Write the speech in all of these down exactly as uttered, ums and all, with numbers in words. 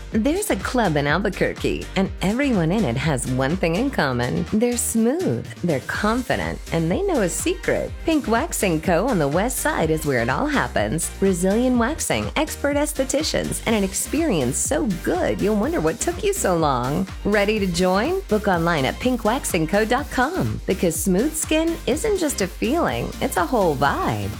There's a club in Albuquerque, and everyone in it has one thing in common. They're smooth, they're confident, and they know a secret. Pink Waxing Co. on the west side is where it all happens. Brazilian waxing, expert estheticians, and an experience so good you'll wonder what took you so long. Ready to join? Book online at pink waxing co dot com, because smooth skin isn't just a feeling, it's a whole vibe.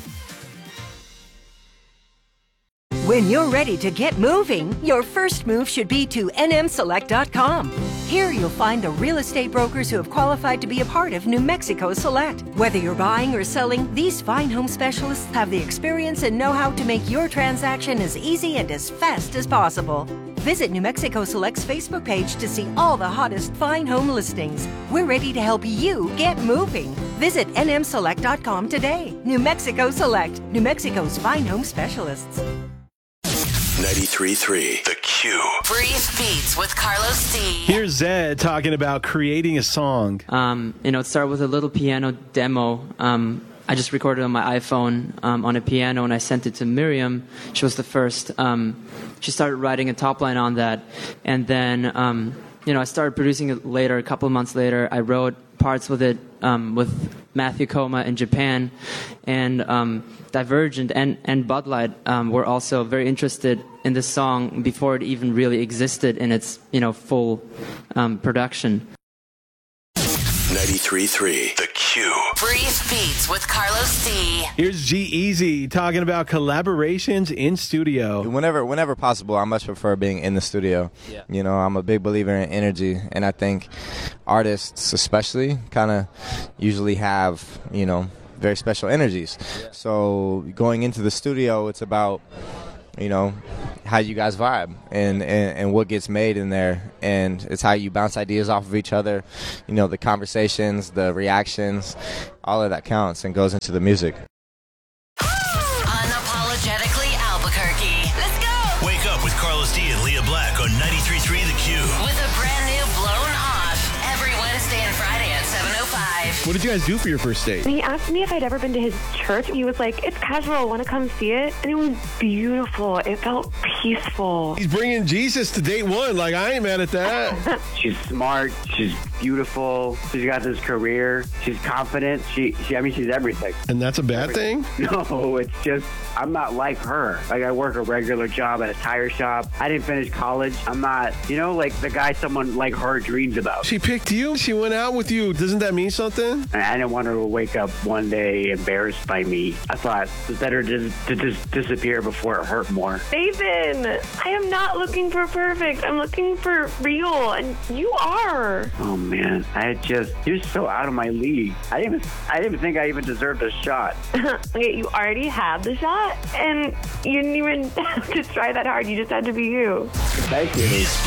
When you're ready to get moving, your first move should be to N M select dot com. Here you'll find the real estate brokers who have qualified to be a part of New Mexico Select. Whether you're buying or selling, these fine home specialists have the experience and know-how to make your transaction as easy and as fast as possible. Visit New Mexico Select's Facebook page to see all the hottest fine home listings. We're ready to help you get moving. Visit N M select dot com today. New Mexico Select, New Mexico's fine home specialists. ninety-three point three The Q. Brief Beats with Carlos D. Here's Zed talking about creating a song. Um, you know, it started with a little piano demo. Um, I just recorded on my iPhone um, on a piano, and I sent it to Miriam. She was the first. Um, she started writing a top line on that, and then um, you know, I started producing it later. A couple of months later, I wrote parts with it um, with Matthew Koma in Japan, and um, Divergent and, and Bud Light um, were also very interested in this song before it even really existed in its, you know, full um, production. ninety-three point three The Q. Brief Beats with Carlos D. Here's G-Eazy talking about collaborations in studio. Whenever whenever possible, I much prefer being in the studio. Yeah. You know, I'm a big believer in energy, and I think artists especially kind of usually have, you know, very special energies. Yeah. So going into the studio, it's about, you know, how you guys vibe and, and, and what gets made in there. And it's how you bounce ideas off of each other. You know, the conversations, the reactions, all of that counts and goes into the music. Unapologetically Albuquerque. Let's go! Wake up with Carlos D and Leah Black on ninety-three point three The Q. With a brand new Blown Off every Wednesday and Friday at seven oh five. What did you guys do for your first date? He asked me if I'd ever been to his church. He was like, it's casual, want to come see it? And it was beautiful. It felt peaceful. He's bringing Jesus to date one. Like, I ain't mad at that. She's smart. She's beautiful. She's got this career. She's confident. She, she I mean, she's everything. And that's a bad thing? No, it's just, I'm not like her. Like, I work a regular job at a tire shop. I didn't finish college. I'm not, you know, like the guy someone like her dreams about. She picked you? She went out with you. Doesn't that mean something? And I didn't want her to wake up one day embarrassed by me. I thought it was better to, to just disappear before it hurt more. Nathan, I am not looking for perfect. I'm looking for real, and you are. Oh man, I just, you're so out of my league. I didn't even, I didn't even think I even deserved a shot. Okay, you already had the shot, and you didn't even have to try that hard. You just had to be you. Thank you.